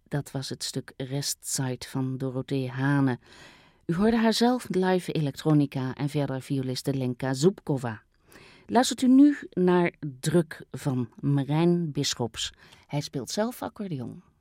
Dat was het stuk Restside van Dorothee Hane. U hoorde haar zelf live elektronica en verder violiste Lenka Zubkova. Luistert u nu naar Druk van Marijn Bisschops. Hij speelt zelf accordeon.